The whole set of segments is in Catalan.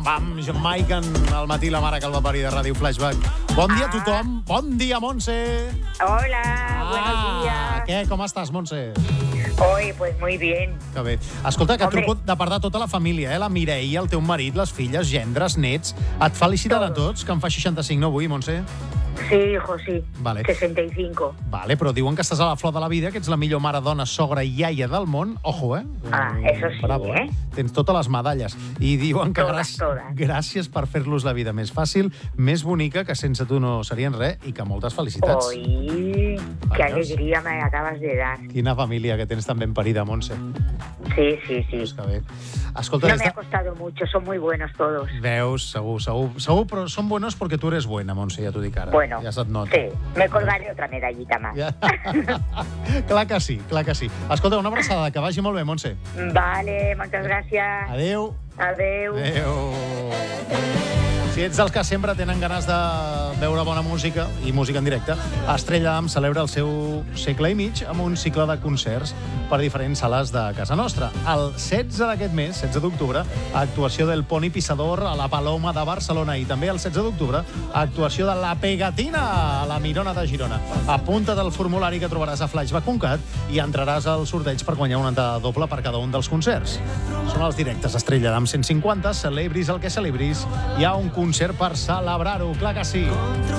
Pam, Jamaican, al matí la mare que el va parir de Ràdio Flashback. Bon dia a tothom. Bon dia, Montse. Hola, buenos días. Què, com estàs, Montse? Hoy, pues muy bien. Que bé. Escolta, que et Hombre. truco de part de tota la família, La Mireia, el teu marit, les filles, gendres, nets. Et feliciten a tots, que en fa 65, no, avui, Montse? Sí, hijo, sí. Vale. 65. Vale, però diuen que estàs a la flor de la vida, que ets la millor mare, dona, sogra i iaia del món. Ojo, Eso sí, Bravo, Tens totes les medalles. I diuen que Totes, totes. gràcies per fer-los la vida més fàcil, més bonica, que sense tu no serien res, i que moltes felicitats. Hoy, qué alegría me acabas de dar. Quina família que tens tan ben parida, Montse. Sí, sí, sí. Pues que bé. Escolta, No me ha costado mucho, son muy buenos todos. Veus, segur, però són buenos perquè tu eres buena, Montse, ja t'ho dic ara. Bueno, ja se't nota. sí, me colgaré otra medallita más. Ja. Clar que sí, clar que sí. Escolta, una abraçada, que vagi molt bé, Montse. Vale, muchas gracias. Adéu. Adeu. Adéu. Si ets dels que sempre tenen ganes de veure bona música i música en directe, Estrella Damm celebra el seu segle i mig amb un cicle de concerts per diferents sales de casa nostra. El 16 d'aquest mes, 16 d'octubre, actuació del Poni Pissador a la Paloma de Barcelona i també el 16 d'octubre, actuació de La Pegatina a la Mirona de Girona. Apunta't al formulari que trobaràs a flashback.cat i entraràs al sorteig per guanyar una entrada doble per cada un dels concerts. Són els directes Estrella Damm 150, celebris el que celebris. Hi ha un concert per celebrar-ho, clar que sí.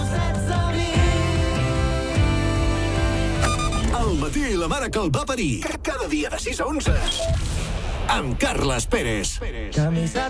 Al matí la mare que el va parir. Cada dia de 6 a 11. Amb Carles Pérez. Camisa